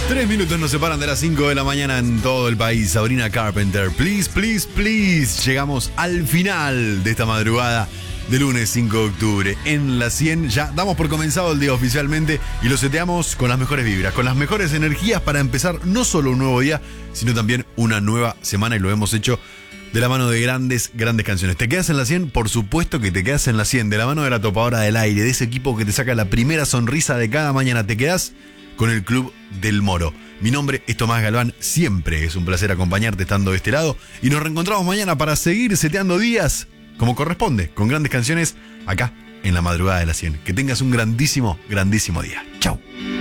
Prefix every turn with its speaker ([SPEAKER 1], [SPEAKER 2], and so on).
[SPEAKER 1] 3 minutos nos separan de las 5 de la mañana en todo el país. Sabrina Carpenter, please, please, please. Llegamos al final de esta madrugada de lunes 5 de octubre. En la 100 ya damos por comenzado el día oficialmente y lo seteamos con las mejores vibras, con las mejores energías para empezar no solo un nuevo día, sino también una nueva semana, y lo hemos hecho de la mano de grandes canciones. ¿Te quedas en la 100? Por supuesto que te quedas en la 100, de la mano de la topadora del aire, de ese equipo que te saca la primera sonrisa de cada mañana. Te quedas con el Club del Moro. Mi nombre es Tomás Galván, siempre es un placer acompañarte estando de este lado, y nos reencontramos mañana para seguir seteando días como corresponde, con grandes canciones acá en la madrugada de la 100. Que tengas un grandísimo día. Chau.